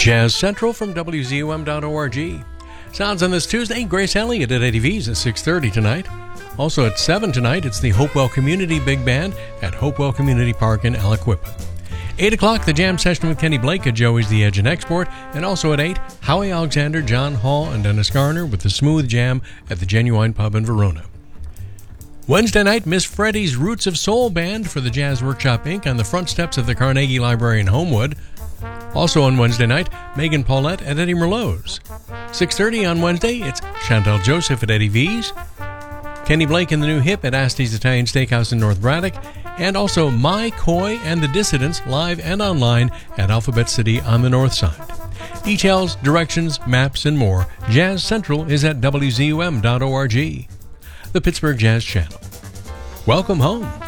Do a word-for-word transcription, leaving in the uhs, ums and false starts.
Jazz Central from W Z U M dot org. Sounds on this Tuesday, Grace Elliott at Eddie V's at six thirty tonight. Also at seven tonight, it's the Hopewell Community Big Band at Hopewell Community Park in Aliquippa. eight o'clock, the jam session with Kenny Blake at Joey's The Edge and Export. And also at eight, Howie Alexander, John Hall, and Dennis Garner with the Smooth Jam at the Genuine Pub in Verona. Wednesday night, Miss Freddie's Roots of Soul Band for the Jazz Workshop Incorporated on the front steps of the Carnegie Library in Homewood. Also on Wednesday night, Megan Paulette at Eddie Merlot's. six thirty on Wednesday, it's Chantel Joseph at Eddie V's, Kenny Blake and the New Hip at Asti's Italian Steakhouse in North Braddock, and also My Coy and the Dissidents live and online at Alphabet City on the north side. Details, directions, maps, and more, Jazz Central is at W Z U M dot org. The Pittsburgh Jazz Channel. Welcome home.